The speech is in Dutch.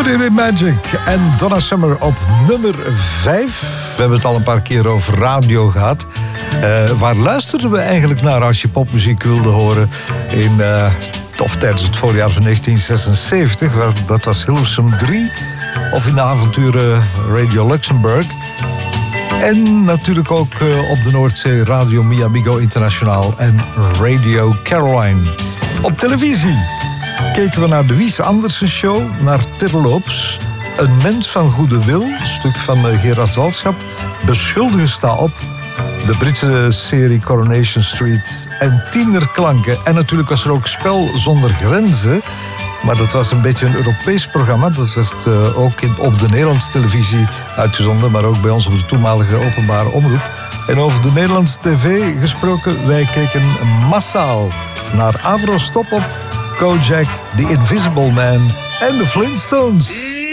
Voodoo Magic en Donna Summer op nummer 5. We hebben het al een paar keer over radio gehad. Waar luisterden we eigenlijk naar als je popmuziek wilde horen of tijdens het voorjaar van 1976? Dat was Hilversum 3 of in de avonturen Radio Luxemburg. En natuurlijk ook op de Noordzee Radio Mi Amigo Internationaal en Radio Caroline. Op televisie keken we naar de Wies Andersen Show, naar Terloops, Een mens van goede wil, een stuk van Gerard Walschap, Beschuldigen sta op, de Britse serie Coronation Street en Tienerklanken. En natuurlijk was er ook Spel zonder grenzen, maar dat was een beetje een Europees programma. Dat werd ook op de Nederlandse televisie uitgezonden, maar ook bij ons op de toenmalige openbare omroep. En over de Nederlandse tv gesproken, wij keken massaal naar Avro Stop Op, Kojak, The Invisible Man en de Flintstones.